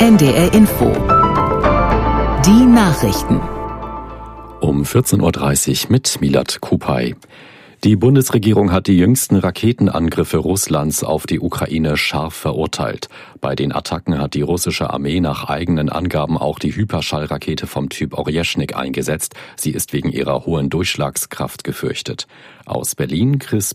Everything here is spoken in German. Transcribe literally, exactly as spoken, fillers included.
N D R Info. Die Nachrichten. Um vierzehn Uhr dreißig mit Milad Kupay. Die Bundesregierung hat die jüngsten Raketenangriffe Russlands auf die Ukraine scharf verurteilt. Bei den Attacken hat die russische Armee nach eigenen Angaben auch die Hyperschallrakete vom Typ Orjeschnik eingesetzt. Sie ist wegen ihrer hohen Durchschlagskraft gefürchtet. Aus Berlin Chris